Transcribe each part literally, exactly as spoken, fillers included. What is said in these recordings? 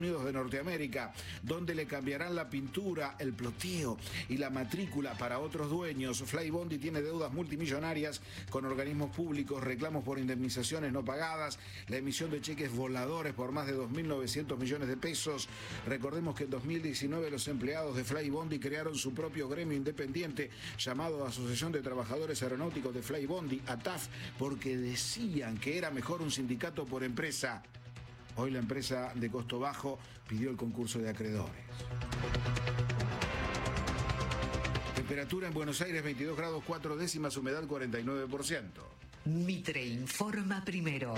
Unidos de Norteamérica, donde le cambiarán la pintura, el ploteo y la matrícula para otros dueños. Flybondi tiene deudas multimillonarias con organismos públicos, reclamos por indemnizaciones no pagadas, la emisión de cheques voladores por más de dos mil novecientos millones de pesos. Recordemos que en dos mil diecinueve los empleados de Flybondi crearon su propio gremio independiente llamado Asociación de Trabajadores Aeronáuticos de Flybondi, A T A F, porque decían que era mejor un sindicato por empresa. Hoy la empresa de costo bajo pidió el concurso de acreedores. Temperatura en Buenos Aires veintidós grados cuatro décimas, humedad cuarenta y nueve por ciento. Mitre informa primero.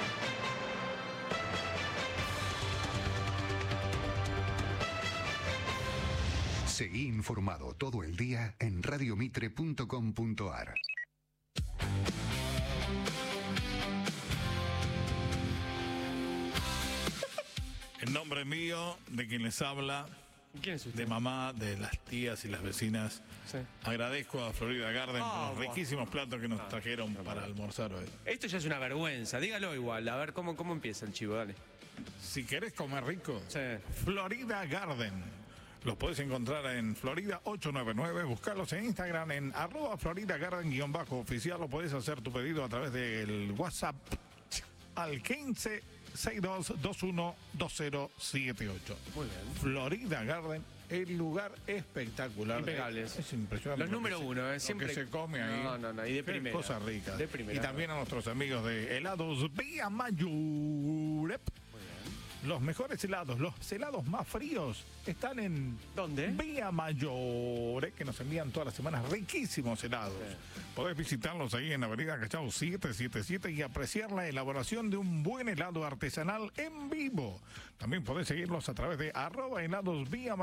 Seguí informado todo el día en radio mitre punto com punto ar. En nombre mío, de quien les habla, ¿Quién es usted? de mamá, de las tías y las vecinas, Sí. agradezco a Florida Garden Ah, por los wow. riquísimos platos que nos trajeron para almorzar hoy. Esto ya es una vergüenza, dígalo igual, a ver cómo, cómo empieza el chivo, dale. Si querés comer rico, Sí. Florida Garden. Los podés encontrar en Florida ocho nueve nueve, buscarlos en Instagram en arroba Florida Garden guión bajo oficial, o podés hacer tu pedido a través del WhatsApp al quince sesenta y dos veintiuno veinte setenta y ocho. Muy bien. Florida Garden, el lugar espectacular. Impecables. Es, es impresionante. Los lo número que se- uno, ¿eh? lo Siempre- que se come ahí. No, no, no, y de Qué primera. cosas ricas. De primera. Y también a nuestros amigos de Helados Vía Mayor. Los mejores helados, los helados más fríos están en ¿Dónde? Vía Mayor, que nos envían todas las semanas riquísimos helados. Sí. Podés visitarlos ahí en Avenida Cachao setecientos setenta y siete y apreciar la elaboración de un buen helado artesanal en vivo. También podés seguirlos a través de arroba helados Vía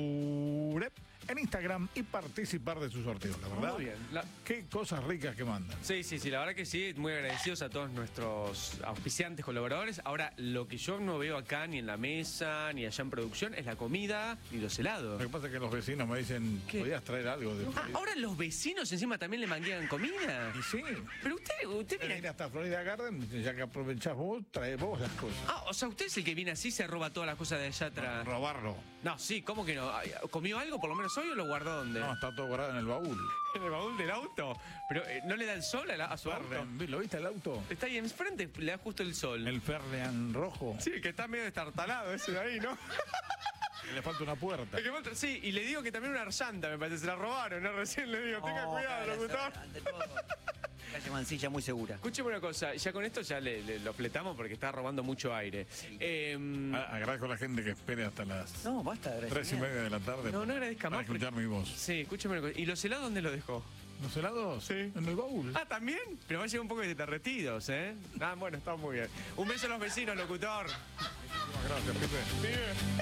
Mayor en Instagram y participar de sus sorteos, la verdad. Muy bien. La- Qué cosas ricas que mandan. Sí, sí, sí, la verdad que sí, muy agradecidos a todos nuestros auspiciantes, colaboradores. Ahora, lo que yo no veo acá ni en la mesa, ni allá en producción, es la comida y los helados. Lo que pasa es que los vecinos me dicen, ¿Qué? ¿podías traer algo de Ah, Florida? ahora los vecinos encima también le manguean comida. Y sí. Pero usted, usted Viene viene... hasta Florida Garden, ya que aprovechás vos, trae vos las cosas. Ah, o sea, usted es el que viene así y se roba todas las cosas de allá atrás. Robarlo. No, sí, ¿cómo que no? Ay, ¿comió algo por lo menos hoy o lo guardó dónde? No, está todo guardado en el baúl. ¿En el baúl del auto? Pero eh, ¿no le da el sol a, la- a su auto? Fernan, ¿lo viste el auto? Está ahí enfrente, le da justo el sol. El Fernan rojo. Sí, que está medio destartalado ese de ahí, ¿no? Le falta una puerta. El que falta- sí, y le digo que también una arllanta, me parece, se la robaron, ¿no? Recién le digo, tenga cuidado, locutor. Ante todo, calle Mansilla muy segura. Escúcheme una cosa, ya con esto ya le, le- lo fletamos porque está robando mucho aire. Eh, A- Agradezco a la gente que espere hasta las No, basta de tres y media de la tarde. No, no agradezca para más, escuchar mi voz. sí, escúcheme una cosa. ¿Y los helados dónde los dejó? ¿Los helados? Sí. En el baúl. Ah, ¿también? Pero va a llegar un poco de derretidos, ¿eh? Ah, bueno, está muy bien. Un beso a los vecinos, locutor. Gracias, Pepe.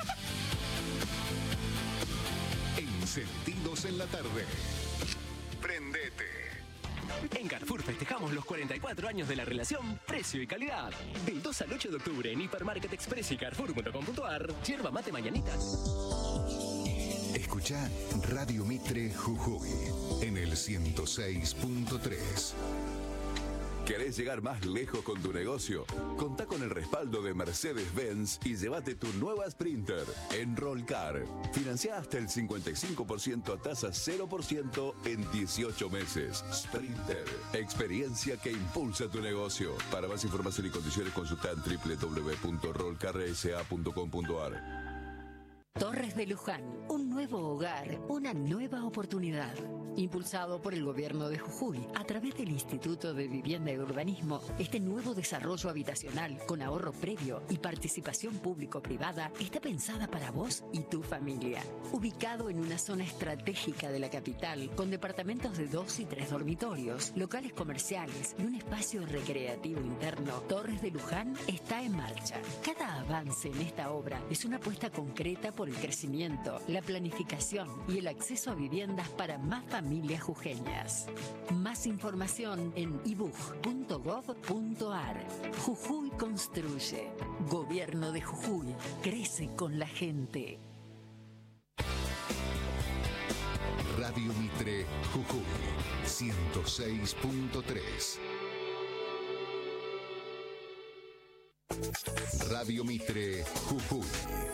Encendidos en la tarde. Prendete. En Carrefour festejamos los cuarenta y cuatro años de la relación precio y calidad. Del dos al ocho de octubre en Hipermarket Express y carrefour punto com punto ar, yerba mate mañanitas. Escucha Radio Mitre Jujuy en el ciento seis punto tres. ¿Querés llegar más lejos con tu negocio? Contá con el respaldo de Mercedes-Benz y llévate tu nueva Sprinter en Rollcar. Financia hasta el cincuenta y cinco por ciento a tasa cero por ciento en dieciocho meses. Sprinter, experiencia que impulsa tu negocio. Para más información y condiciones consulta en doble u doble u doble u punto rollcar s a punto com punto ar. Torres de Luján, un nuevo hogar, una nueva oportunidad. Impulsado por el gobierno de Jujuy a través del Instituto de Vivienda y Urbanismo, este nuevo desarrollo habitacional con ahorro previo y participación público-privada está pensada para vos y tu familia. Ubicado en una zona estratégica de la capital, con departamentos de dos y tres dormitorios, locales comerciales y un espacio recreativo interno, Torres de Luján está en marcha. Cada avance en esta obra es una apuesta concreta por el crecimiento, la planificación y el acceso a viviendas para más familias jujeñas. Más información en i b u j punto gov punto ar. Jujuy construye. Gobierno de Jujuy. Crece con la gente. Radio Mitre Jujuy ciento seis punto tres. Radio Radio Mitre, Jujuy.